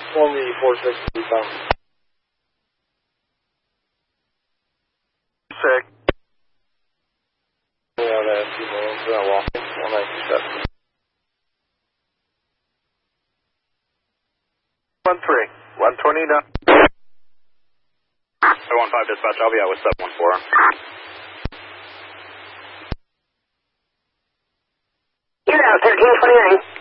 Form me 460 pounds. Sick. Yeah, that's 2 minutes. We're not walking. 197. 1-3. 129. 715 dispatch, I'll be out with 714. You're out 1329.